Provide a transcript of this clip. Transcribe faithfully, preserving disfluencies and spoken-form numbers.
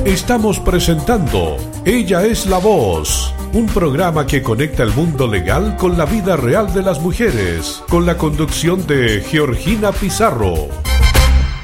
Estamos presentando Ella es la Voz, un programa que conecta el mundo legal con la vida real de las mujeres, con la conducción de Georgina Pizarro.